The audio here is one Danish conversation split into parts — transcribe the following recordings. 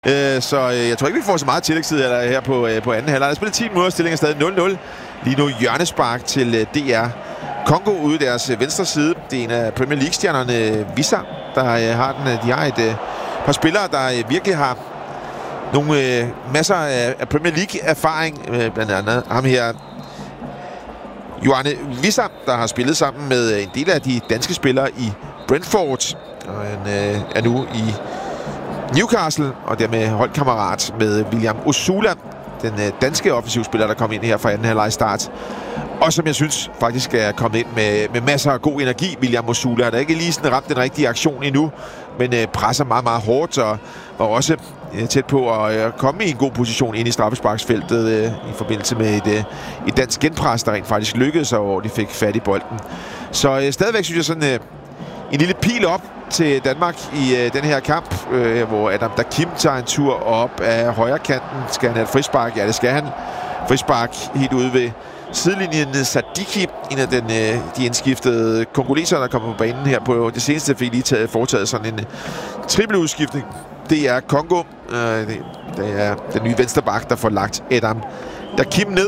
Så jeg tror ikke, vi får så meget tillægstid her på anden halvleg. Der er spillet 10 minutter, stillingen er stadig 0-0. Lige nu hjørnespark til DR Congo ude i deres venstre side. Det er en af Premier League-stjernerne, Visa, der har den. De har et par spillere, der virkelig har nogle masser af Premier League-erfaring. Blandt andet ham her, Yoane Wissa, der har spillet sammen med en del af de danske spillere i Brentford. Og han er nu i Newcastle, og dermed holdkammerat med William Osula, den danske offensivspiller, der kom ind her fra anden halvleg start. Og som jeg synes faktisk er kommet ind med masser af god energi. William Osula har ikke lige sådan ramt den rigtige aktion endnu, men presser meget, meget hårdt, og var også tæt på at komme i en god position ind i straffesparksfeltet i forbindelse med et dansk genpres, der rent faktisk lykkedes, og hvor de fik fat i bolden. Så stadigvæk synes jeg sådan en lille pil op til Danmark i den her kamp, hvor Adam Dakim tager en tur op af højre kanten. Skal han have et frispark? Ja, det skal han. Frispark helt ude ved sidelinjen. Sadiki, en af de indskiftede kongoleser, der kommer på banen her på det seneste, fik lige foretaget sådan en trippeludskiftning. Det er Congo. Det er den nye vensterbak, der får lagt Adam Dakim ned.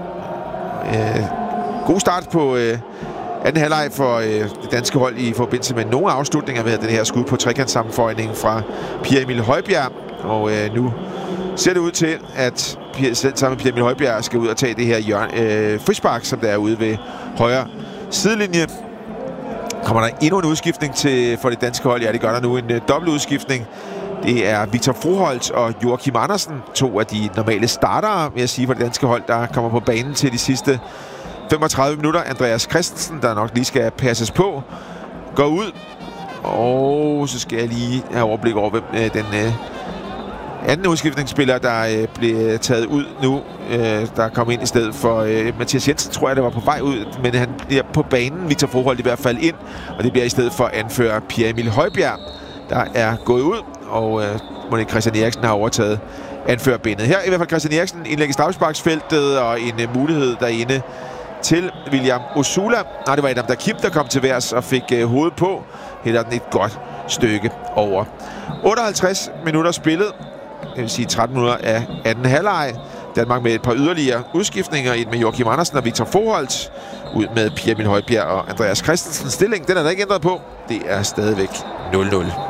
God start på anden halvleg for det danske hold i forbindelse med nogle afslutninger ved den her skud på trekantssammenføjning fra Pierre Emil Højbjerg. Og nu ser det ud til, at selv sammen med Pierre Emil Højbjerg skal ud og tage det her frispark, som der er ude ved højre sidelinje. Kommer der endnu en udskiftning for det danske hold? Ja, det gør der nu en dobbelt udskiftning. Det er Victor Froholt og Joachim Andersen, to af de normale startere, vil jeg sige, for det danske hold, der kommer på banen til de sidste 35 minutter. Andreas Christensen, der nok lige skal passes på, går ud. Og så skal jeg lige have overblik over, hvem den anden udskiftningsspiller, der blev taget ud nu, der kom ind i stedet for Mathias Jensen, tror jeg, der var på vej ud. Men han bliver på banen, Victor Froholt i hvert fald ind. Og det bliver i stedet for anfører Pierre Emil Højbjerg, der er gået ud. Og Christian Eriksen har overtaget anførerbindet. Her i hvert fald Christian Eriksen indlæg i straffesparksfeltet og en mulighed derinde til William Osula. Nej, det var Adam Dakim, der kom til værs og fik hovedet på. Hælder den et godt stykke over. 58 minutter spillet. Det vil sige 13 minutter af anden halvleg. Danmark med et par yderligere udskiftninger. Et med Joachim Andersen og Victor Froholt. Ud med Pierre Emil Højbjerg og Andreas Christensen. Stilling, den er der ikke ændret på. Det er stadigvæk 0-0.